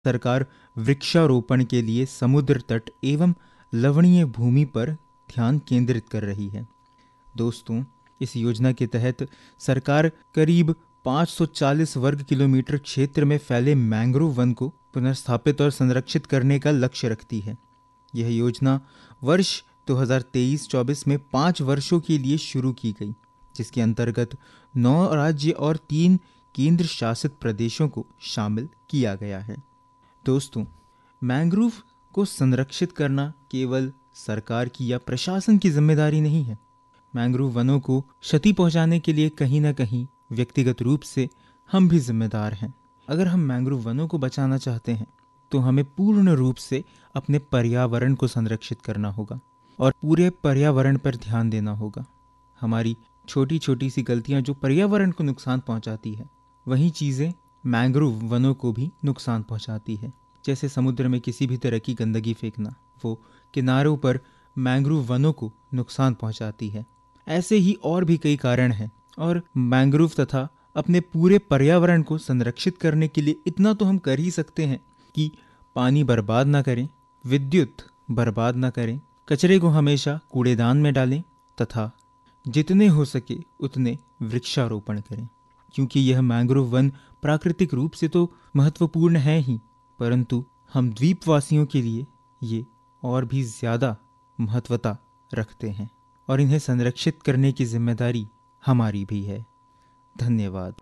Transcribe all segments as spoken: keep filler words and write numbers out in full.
सरकार वृक्षारोपण के लिए समुद्र तट एवं लवणीय भूमि पर ध्यान केंद्रित कर रही है। दोस्तों, इस योजना के तहत सरकार करीब पाँच सौ चालीस वर्ग किलोमीटर क्षेत्र में फैले मैंग्रोव वन को पुनर्स्थापित और संरक्षित करने का लक्ष्य रखती है। यह योजना वर्ष दो हज़ार तेईस चौबीस में पाँच वर्षों के लिए शुरू की गई, जिसके अंतर्गत नौ राज्य और तीन केंद्र शासित प्रदेशों को शामिल किया गया है। दोस्तों, मैंग्रोव को संरक्षित करना केवल सरकार की या प्रशासन की जिम्मेदारी नहीं है। मैंग्रोव वनों को क्षति पहुंचाने के लिए कहीं ना कहीं व्यक्तिगत रूप से हम भी जिम्मेदार हैं। अगर हम मैंग्रोव वनों को बचाना चाहते हैं तो हमें पूर्ण रूप से अपने पर्यावरण को संरक्षित करना होगा और पूरे पर्यावरण पर ध्यान देना होगा। हमारी छोटी छोटी सी गलतियां जो पर्यावरण को नुकसान पहुंचाती है, वही चीज़ें मैंग्रोव वनों को भी नुकसान पहुंचाती है। जैसे समुद्र में किसी भी तरह की गंदगी फेंकना, वो किनारों पर मैंग्रोव वनों को नुकसान पहुंचाती है। ऐसे ही और भी कई कारण हैं और मैंग्रोव तथा अपने पूरे पर्यावरण को संरक्षित करने के लिए इतना तो हम कर ही सकते हैं कि पानी बर्बाद ना करें, विद्युत बर्बाद ना करें, कचरे को हमेशा कूड़ेदान में डालें तथा जितने हो सके उतने वृक्षारोपण करें। क्योंकि यह मैंग्रोव वन प्राकृतिक रूप से तो महत्वपूर्ण है ही, परंतु हम द्वीपवासियों के लिए ये और भी ज़्यादा महत्वता रखते हैं और इन्हें संरक्षित करने की जिम्मेदारी हमारी भी है। धन्यवाद।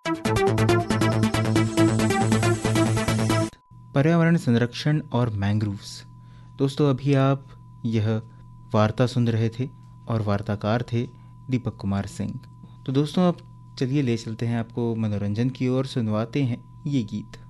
पर्यावरण संरक्षण और मैंग्रोव्स। दोस्तों, अभी आप यह वार्ता सुन रहे थे और वार्ताकार थे दीपक कुमार सिंह। तो दोस्तों, अब चलिए ले चलते हैं आपको मनोरंजन की ओर, सुनवाते हैं ये गीत।